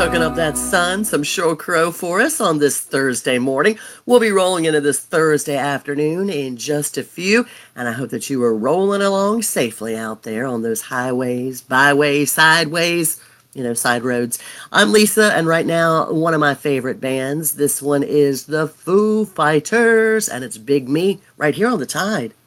soaking up that sun, some Sheryl Crow for us on this Thursday morning. We'll be rolling into this Thursday afternoon in just a few, and I hope that you are rolling along safely out there on those highways, byways, sideways, side roads. I'm Lisa, and right now, one of my favorite bands. This one is the Foo Fighters, and it's Big Me right here on the Tide.